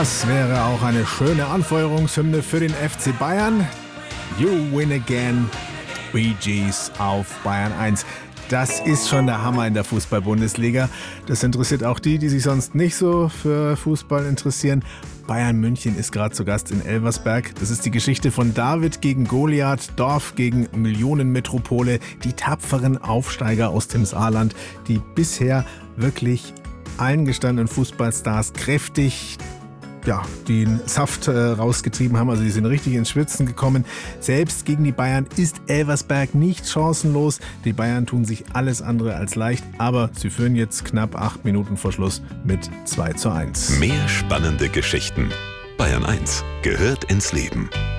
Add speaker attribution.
Speaker 1: Das wäre auch eine schöne Anfeuerungshymne für den FC Bayern. You win again. Bee Gees auf Bayern 1. Das ist schon der Hammer in der Fußball-Bundesliga. Das interessiert auch die sich sonst nicht so für Fußball interessieren. Bayern München ist gerade zu Gast in Elversberg. Das ist die Geschichte von David gegen Goliath, Dorf gegen Millionenmetropole, die tapferen Aufsteiger aus dem Saarland, die bisher wirklich allen gestandenen Fußballstars kräftig den Saft rausgetrieben haben. Also die sind richtig ins Schwitzen gekommen. Selbst gegen die Bayern ist Elversberg nicht chancenlos. Die Bayern tun sich alles andere als leicht, aber sie führen jetzt knapp 8 Minuten vor Schluss mit 2:1.
Speaker 2: Mehr spannende Geschichten. Bayern 1 gehört ins Leben.